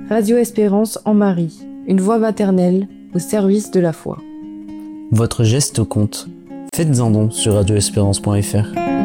Radio Espérance en Marie, une voix maternelle au service de la foi. Votre geste compte. Faites un don sur radioespérance.fr.